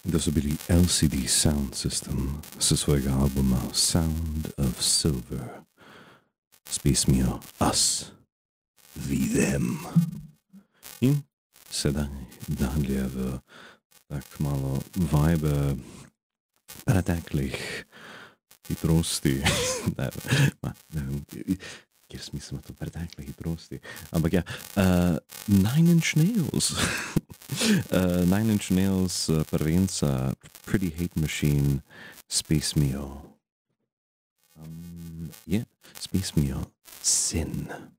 To so bili LCD Sound System s svojega albuma Sound of Silver s pesmijo Us, The Them. In sedaj dalje v tak malo vibe preteklih hitrosti. ne vem, kjer smisel to pretekle hitrosti. Ampak ja, Nine Inch Nails. Nine Inch Nails prvenca Pretty Hate Machine s pesmijo. S pesmijo Sin.